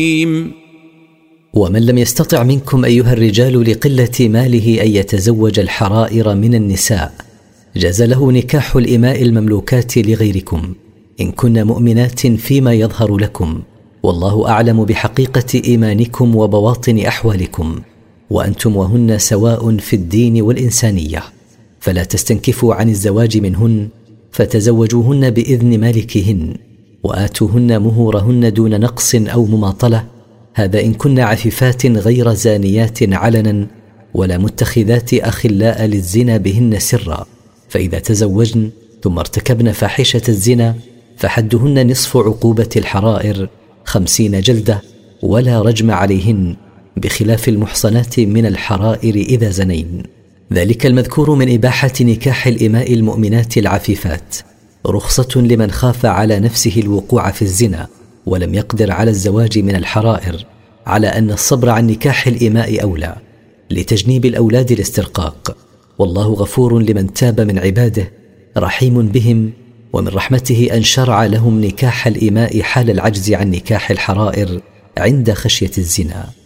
ومن لم يستطع منكم أيها الرجال لقلة ماله أن يتزوج الحرائر من النساء جاز له نكاح الإماء المملوكات لغيركم إن كن مؤمنات فيما يظهر لكم، والله أعلم بحقيقة إيمانكم وبواطن أحوالكم، وأنتم وهن سواء في الدين والإنسانية، فلا تستنكفوا عن الزواج منهن، فتزوجوهن بإذن مالكهن، وآتوهن مهورهن دون نقص أو مماطلة، هذا إن كن عفيفات غير زانيات علنا ولا متخذات أخلاء للزنا بهن سرا. فإذا تزوجن ثم ارتكبن فاحشة الزنا فحدهن نصف عقوبة الحرائر 50 جلدة ولا رجم عليهن، بخلاف المحصنات من الحرائر إذا زنين. ذلك المذكور من إباحة نكاح الإماء المؤمنات العفيفات رخصة لمن خاف على نفسه الوقوع في الزنا ولم يقدر على الزواج من الحرائر، على أن الصبر عن نكاح الإماء أولى لتجنيب الأولاد الاسترقاق، والله غفور لمن تاب من عباده رحيم بهم، ومن رحمته أن شرع لهم نكاح الإماء حال العجز عن نكاح الحرائر عند خشية الزنا.